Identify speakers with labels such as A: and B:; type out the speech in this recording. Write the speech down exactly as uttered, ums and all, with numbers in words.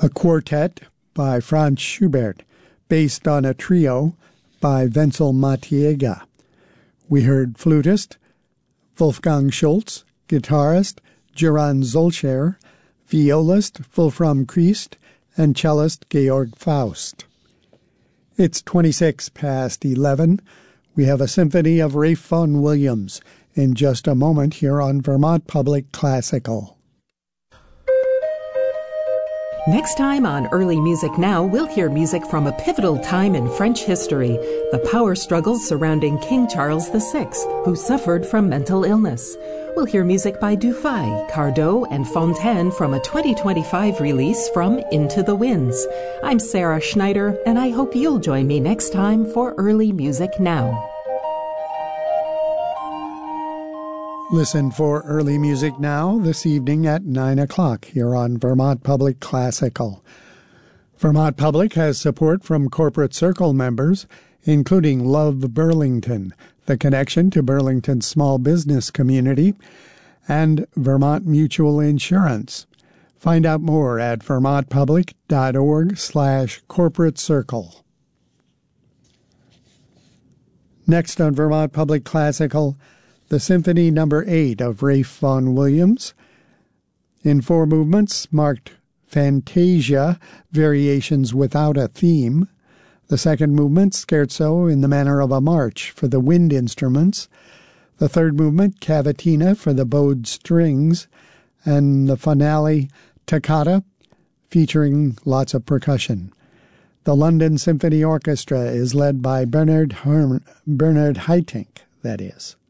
A: a quartet by Franz Schubert, based on a trio by Wenzel Matiega. We heard flutist Wolfgang Schultz, guitarist Joran Zolcher, violist Wolfram Christ, and cellist Georg Faust. It's twenty-six past eleven. We have a symphony of Ralph Vaughan Williams in just a moment here on Vermont Public Classical.
B: Next time on Early Music Now, we'll hear music from a pivotal time in French history, the power struggles surrounding King Charles the Sixth, who suffered from mental illness. We'll hear music by Dufay, Cardot, and Fontaine from a twenty twenty-five release from Into the Winds. I'm Sarah Schneider, and I hope you'll join me next time for Early Music Now.
A: Listen for Early Music Now this evening at nine o'clock here on Vermont Public Classical. Vermont Public has support from Corporate Circle members, including Love Burlington, the connection to Burlington's small business community, and Vermont Mutual Insurance. Find out more at vermontpublic.org slash corporate circle. Next on Vermont Public Classical, the Symphony Number eight of Ralph Vaughan Williams, in four movements, marked Fantasia, Variations Without a Theme. The second movement, Scherzo in the manner of a march for the wind instruments. The third movement, Cavatina for the bowed strings. And the finale, Toccata, featuring lots of percussion. The London Symphony Orchestra is led by Bernard Herm- Bernard Haitink, that is.